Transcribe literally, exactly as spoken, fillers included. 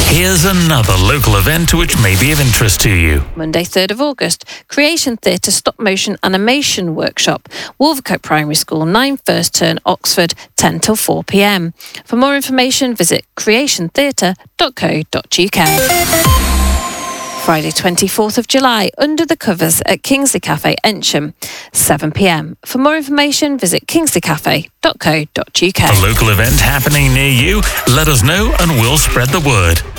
Here's another local event which may be of interest to you. Monday, third of August, Creation Theatre Stop Motion Animation Workshop, Wolvercote Primary School, nine First Turn, Oxford, ten till four p m. For more information, visit creation theatre dot co dot u k. Friday, twenty-fourth of July, Under the Covers at Kingsley Cafe, Ensham, seven p m. For more information, visit kingsley cafe dot co dot u k. A local event happening near you? Let us know and we'll spread the word.